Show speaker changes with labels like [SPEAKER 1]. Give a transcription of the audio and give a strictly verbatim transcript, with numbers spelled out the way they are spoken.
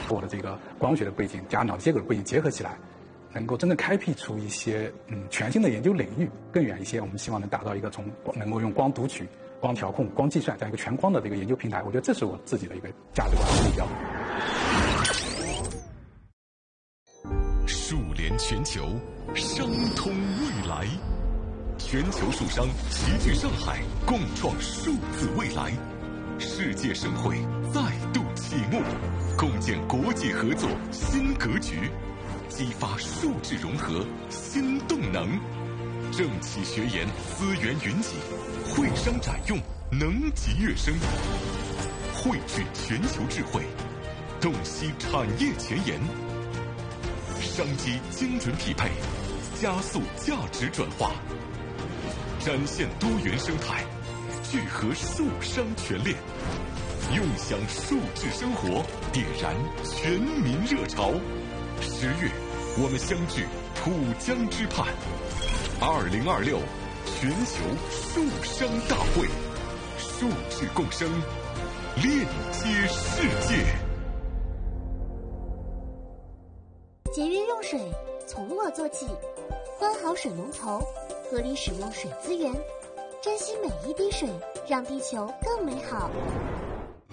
[SPEAKER 1] 我的这个光学的背景加脑结构的背景结合起来，能够真正开辟出一些嗯全新的研究领域，更远一些。我们希望能达到一个从能够用光读取、光调控、光计算这样一个全光的这个研究平台。我觉得这是我自己的一个价值观和目标。
[SPEAKER 2] 数联全球，商通未来。全球数商齐聚上海，共创数字未来。世界盛会再度启幕，共建国际合作新格局，激发数字融合新动能。政企学研资源云集，会商展用能级跃升，汇聚全球智慧，洞悉产业前沿，商机精准匹配，加速价值转化，展现多元生态，聚合数商全链，用享数字生活，点燃全民热潮。十月，我们相聚浦江之畔，二零二六全球数商大会，数字共生，链接世界。
[SPEAKER 3] 节约用水，从我做起，关好水龙头，合理使用水资源，珍惜每一滴水，让地球更美好。